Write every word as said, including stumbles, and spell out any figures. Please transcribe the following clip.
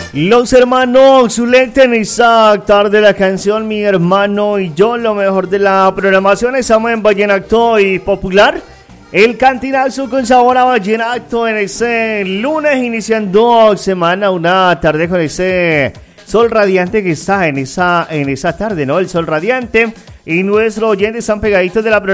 Los hermanos Zuleta en esa tarde la canción Mi Hermano y Yo, lo mejor de la programación. Estamos en Vallenato y Popular, el cantinazo con sabor a vallenato en ese lunes, iniciando semana, una tarde con ese sol radiante que está en esa, en esa tarde, ¿no? El sol radiante y nuestros oyentes están pegaditos de la programación.